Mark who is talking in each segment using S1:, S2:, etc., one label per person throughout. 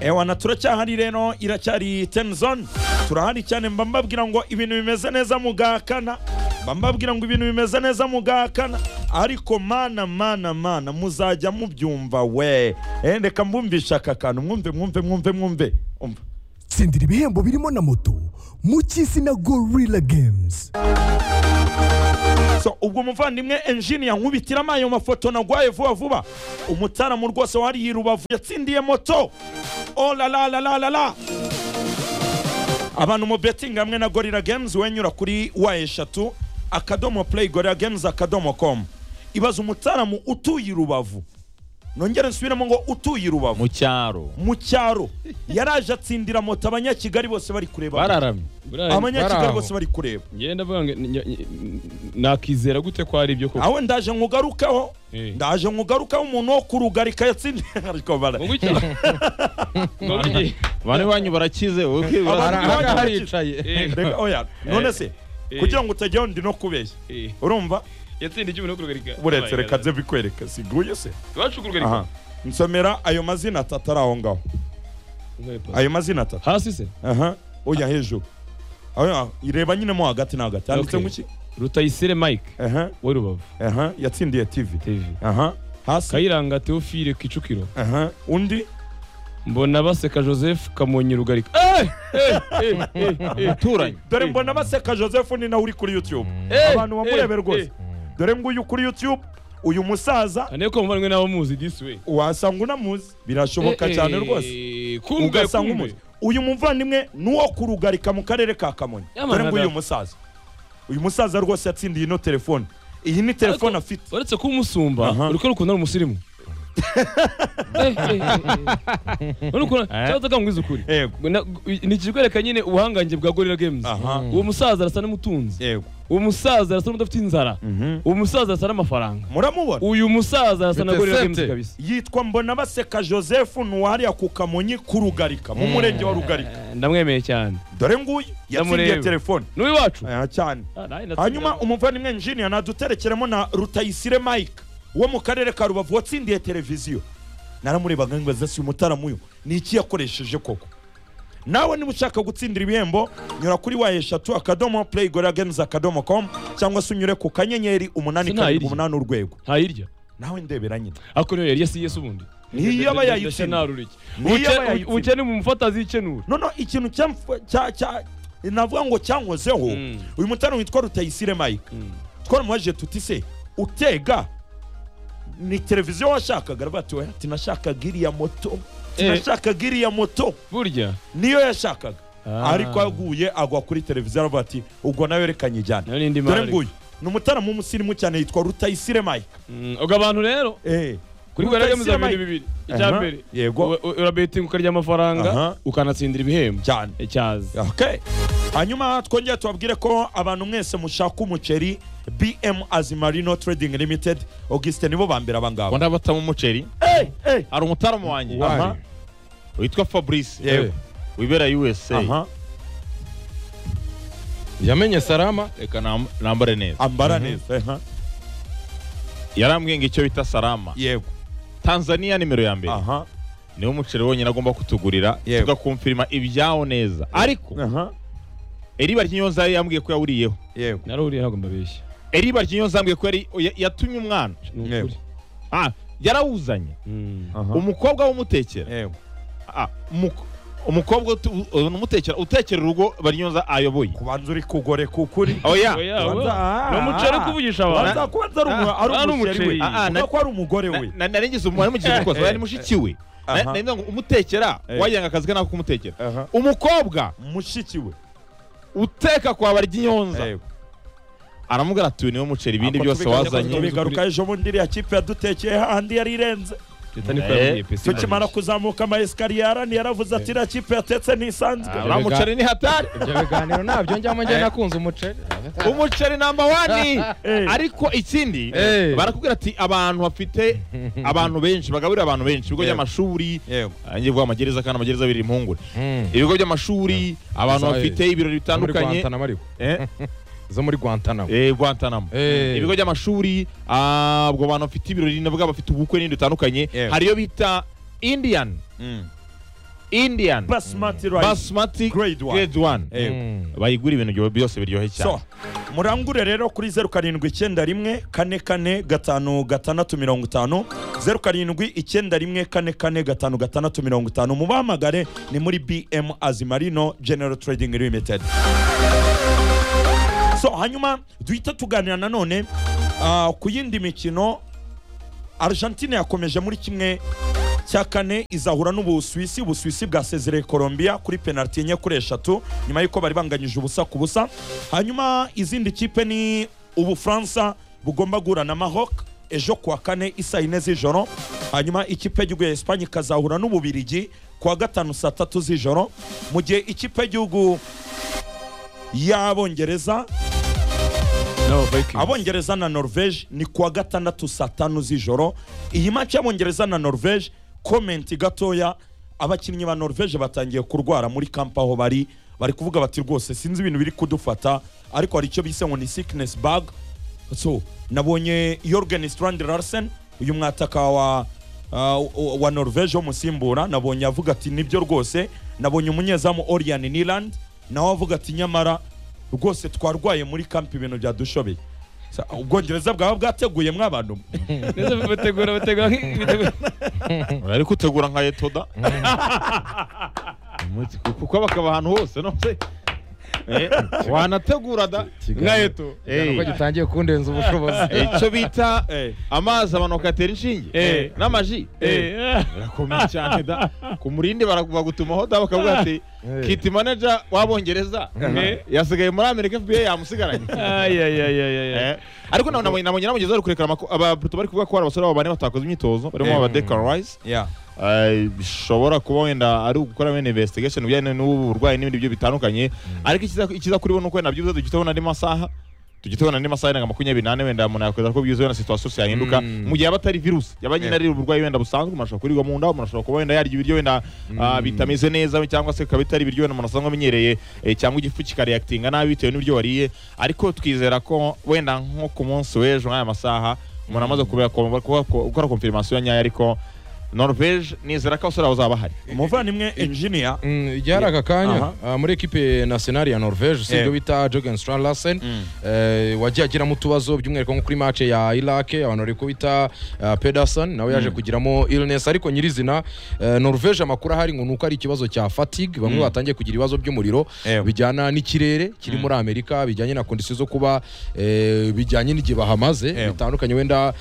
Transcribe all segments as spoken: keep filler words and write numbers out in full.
S1: ewa na turacyahari rero iracyari ten zone turahari cyane mba mbabwira ngo ibintu bimeze neza mugakana mba mbabwira ngo ibintu bimeze neza mugakana ariko mana mana mana muzajya mubyumva we eh reka mbumvisha aka kantu mwumve mwumve mwumve mwumve umva
S2: tsindira ibihembo birimo na moto mu cy'isi na Gorilla Games.
S1: So ubwo muvandimwe engineer nkubitiramo ayo mafoto nagwaye vuba vuba umutaramu rwose wari yirubavu yatsindiye moto oh la la la la la la abantu mu betting hamwe na Gorilla Games wenyura kuri wa eshatu akadomo play gorilla games akadomo com ibaza umutaramu utuye rubavu nongere nsubiramo ngo utuye rubavu
S3: mu cyaro
S1: mu cyaro yaraje atsindira moto abanyakigali bose bari kureba
S4: bararamye
S1: abanyakigali bose bari kureba
S4: ngenda vuga nakizera gute ko ari ibyo koko
S1: aho ndaje nkugarukaho ndaje nkugarukaho umuntu wo kurugarika yatsindiye ariko bara
S3: bane banyu barakize wowe
S4: barahicaye
S1: oya none se kugira ngo utajyaho ndi no kubeshya urumva
S4: yatsindiye cy'umuntu kurugarika
S1: buretse reka ze bikwereka siguye se
S4: bacukurugarika
S1: nsomera ayo mazina atatu aho ngaho ayo mazina atatu
S4: hasi se
S1: aha oya hejuru aho ireba nyine mo hagati na hagati anditse muki
S4: Rutayisire Mike
S1: aha
S4: we Rubavu
S1: aha yatsindiye T V
S4: T V
S1: aha hasi
S4: Kayiranga Theophile Kicukiro
S1: aha undi
S4: mbona baseka Joseph Kamonyi Rugarika
S3: turanye
S1: dore mbona baseka Joseph ni na uri kuri YouTube abantu bamurebe rwose dore nguyu kuri YouTube uyu musaza
S4: aneko muvanywe nawo muzi this way
S1: wasanga unamuzi birashoboka cyane rwose ugasanga umuzi uyu muvandimwe nuwo kurugarika mu karere ka Kamonyi dore nguyu musaza uyu musaza rwose yatsindiye no telefone iyi ni telefone afite
S4: uretse ko umusumba uriko rukunda umusirimu Urukuna cyangwa ngwiza ukuri ni kigwereka nyine ubuhangange bwa Gorilla Games uwo musaza arasa n'umutunzi
S1: yego
S4: uwo musaza arasa n'udafite inzara uwo musaza arasa n'amafaranga
S1: muramubona
S4: uyu musaza arasa na Gorilla Games kabisa
S1: yitwa mbona baseka Joseph nuwari ya kukamonyi kurugarika mu murenge wa Rugarika
S4: ndamwemeye cyane
S1: dore nguyu yatsindiye telefone
S4: n'uyu wacu
S1: cyane hanyuma umuvandimwe engineer naduterekeremo na Rutayisire Mike wo mu karere ka Rubavu watsindiye televiziyo naramurebaga ngo zasi umutaramu uyu ni iki yakoresheje koko nawe niba ushaka gutsindira ibihembo nyura kuri wa eshatu akadomo play gorilla games akadomo com cyangwa se unyure ku kanyenyeri umunani karindwi umunani urwego
S4: hayirya
S1: nawe ndebera nyine
S4: ako niyo yari yasiye ubundi
S1: niyo aba yayitsindiye
S4: ubukene mu mufatazi y'ikenura
S1: no no ikintu cya cya navuga ngo cyankozeho uyu mutaramu witwa Rutayisire Mike twaramubaje tuti se utega ni televiziyo washakaga bati we ati nashakaga iriya moto nashakaga iriya moto
S4: burya
S1: niyo yashakaga ariko aguye agwa kuri televiziyo bati ubwo nawe rekanye ijyana dore nguyu ni umutaramu w'umusirimu cyane yitwa Rutayisire Mike
S4: ubwo abantu rero
S1: eh
S4: kuri Gorilla Games ibintu bibiri icyambere
S1: yego
S4: urabetinga ukarya amafaranga ukanatsindira ibihembo
S1: cyane
S4: icyazi
S1: okay hanyuma twongeye tubabwire ko abantu mwese mushaka umuceri B M Azimarino Trading Limited Auguste nibo bambera abangaba
S3: wanda bata mu muceri
S1: eh eh
S3: ari umutaramu wanjye witwa Fabrice
S1: yego
S3: wibera U S A
S1: aha
S4: yamenye salama
S3: reka nambare neza
S1: ambara neza aha
S3: yarambwiye ngo icyo bita salama
S1: yego
S3: Tanzania nimero ya mbere
S1: aha
S3: niwo umuceri wonyine agomba kutugurira tugakonfirma ibyaho neza ariko
S1: aha
S3: Eriba Ryonyonza yambwiye ko yawuriyeho
S1: yego
S4: naruriye ntabwo mbabeshya
S3: Eriba Ryonyonza yambwiye ko yari yatumye umwana
S1: yego
S3: ah yarawuzanye umukobwa w'umutekera
S1: yego
S3: ah umukobwa umutekera utekera urugo Baryonyonza ayoboye
S1: kubanza uri kugore kukuri
S4: oya no muceri kuvugisha abantu
S1: banza kubanza ari umuceri we ko ari umugore we
S3: narengize umwana mu gihe kosa ari mushiki we nenda ngo umutekera wayanga akazi kana kumutekera umukobwa
S1: mushiki we
S3: uteka kwa Baryonyonza aramugara ati niwo muceri ibindi byose wazanye
S1: bigaruka ejo bundi ya kipe yadutekeye handi yari irenze tukimara kuzamuka ama escalier ni yaravuze ati ra kipe yatetse nisanzwe
S3: ura muceri ni hatari
S4: ibyo biganiro nabyo njyamo njye nakunze umuceri
S3: umuceri number one ariko ikindi barakubwira ati abantu bafite abantu benshi bagaburira abantu benshi ibigo by'amashuri ngiye vuga amagereza kandi amagereza biri impungure ibigo by'amashuri abantu bafite ibirori bitandukanye
S4: zo muri Guantanamo
S3: eh Guantanamo ibigo by'amashuri abwo bantu bafite ibirori navuga bafite ubukwe n'indi bitandukanye hariyo bita Indian Indian
S1: basmati rice
S3: basmati
S1: grade one.
S3: grade one bayigura ibintu byose biryohe cyane.
S1: So murangure rero kuri zeru karindwi icyenda rimwe kane kane gatanu gatandatu mirongo itanu zeru karindwi icyenda rimwe kane kane gatanu gatandatu mirongo itanu mubahamagare ni muri B M Azimarino General Trading Limited. So hanyuma duhita tuganira nanone uh, ku yindi mikino. Argentina yakomeje muri kimwe cya kane izahura n'Ubusuwisi. Ubusuwisi bwasezereye Colombia kuri penalty enye kuri eshatu nyuma y'uko bari banganyije ubusa ku busa. Hanyuma izindi kipe ni Ubufaransa bugomba guhura na Maroc ejo kuwa kane isa ine z'ijoro. Hanyuma ikipe y'igihugu ya Espagne ikazahura n'Ububirigi kuwa gatanu saa tatu z'ijoro, mu gihe ikipe y'igihugu y'Abongereza
S4: No, Vikings.
S1: Abongereza na Norvege ni kuwa gatandatu saa tanu z'ijoro. Iyi match y'Abongereza na Norvege, comment gatoya, abakinnyi ba Norvege batangiye kurwara muri camp aho bari bari kuvuga bati rwose sinzi ibintu biri kudufata, ariko hari icyo bise ngo ni sickness bug. So nabonye Jørgen Strand Larsen uyu mwataka wa uh, wa Norvege umusimbura, nabonye avuga ati nibyo rwose. Nabonye umunyezamu Orian Niland nawe avuga ati nyamara rwose twarwaye muri camp ibintu byadushobeye. Ubwongereza bwaba bwateguye mwabantu
S4: neza bategura bategura
S3: bari kutegura nka Etoda kuko bakaba ahantu hose no se wanategura da
S4: nka Eto
S5: ko gitangiye kundenza ubushobozi
S3: icyo bita amazi abantu bakatera inshinge n'amaji birakomeye cyane da ku murindi baragutuma da bakavuga ati kit manager w'Abongereza yasigaye muri Amerika F B I yamusigaranye. Ariko nabonye nabonye namugeza ari kurekera abaputo bari kuvuga ko abasore babo bane batakoze imyitozo barimo aba Declan Rice bishobora kuba wenda ari gukora bene investigation bijyanye n'ubu burwayi n'ibindi byo bitandukanye. Ariko ikiza kuri bo nuko wenda byuze dugitebona andi masaha tugitebona andi masaha nanga makumyabiri n'ane wenda umuntu yakweza ko byuze na situation yahinduka mu gihe abatari virus yabanyina ari uburwayi wenda busanzwe umuntu ashobora kurirwa mu nda, umuntu ashobora kuba wenda yarya ibiryo wenda bitameze neza cyangwa se kabitari ibiryo wenda umuntu asanga amenyereye cyangwa igifu kikareactinga nabi bitewe n'ibyo wariye. Ariko twizera ko wenda nko ku munsi w'ejo nk'aya masaha umuntu amaze gukora confirmation nyayo. Ariko Norvege nizera ko abasore bazaba bahari.
S1: Umuvandimwe engineer
S5: yari aka kanya muri equipe nationale ya Norvege sibyo bita Jørgen Strand Larsen wagiye agira mu tubazo by'umwihariko nko kuri match ya Iraq abantu bari ko bita Pedersen nawe yaje kugiramo illness. Ariko nyirizina Norvege amakuru ahari ngo nuko ari ikibazo cya fatigue, bamwe batangiye kugira ibibazo by'umuriro bijyana n'ikirere kiri muri Amerika, bijyanye na conditions zo kuba bijyanye n'igihe bahamaze bitandukanye wenda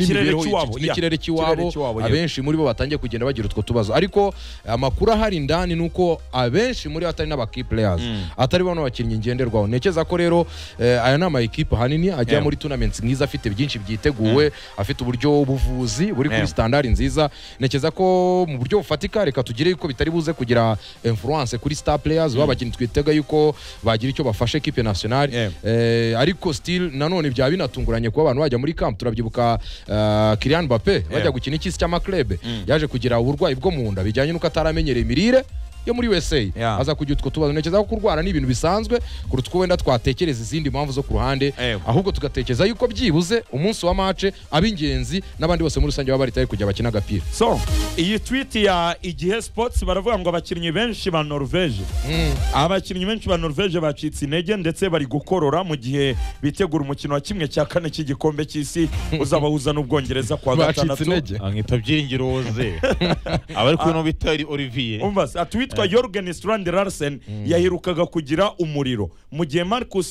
S5: n'ikirere cy'iwabo, abenshi muri bo batangiye kugenda bagira utwo tubazo. Ariko amakuru ahari ndani nuko abenshi muri atari n'aba key players atari bano bakinnyi ngenderwaho. Nekeza ko rero aya nama equipe hanini ajya muri tournaments nziza afite byinshi byiteguwe, afite uburyo buvuzi buri kuri standard nziza. Nekeza ko mu buryo bufatika reka tugire yuko bitari buze kugira influence kuri star players babakinnyi twitega yuko bagira icyo bafashe equipe nationale. Ariko still nanone bya binatunguranye kuba abantu bajya muri camp. Turabyibuka Kylian Mbappe bajya gukina iki cy'ama club yaje kugira uburwayi bwo mu nda bijyanye nuko ataramenyereye imirire yo muri U S A yeah. aza kugira utwo tubazo. Nekeza ko kurwara ni ibintu bisanzwe kuruta uko wenda twatekereza izindi mpamvu zo ku ruhande yeah. ahubwo tugatekereza yuko byibuze umunsi wa match ab'ingenzi n'abandi bose muri rusange baba bari tari kujya bakina agapira.
S1: So iyi tweet ya Igihe Sports baravuga ngo abakinnyi benshi ba Norvege mm. abakinnyi benshi ba Norvege bacitse intege ndetse bari gukorora mu gihe bitegura umukino wa kimwe cya kane cy'igikombe cy'isi uzabahuza n'Ubwongereza kwa gatandatu.
S3: Angita byiringiro ze abari kuno bita Olivier
S1: umva atwitwa Jørgen Strand Larsen yaherukaga kugira umuriro mu gihe Marcus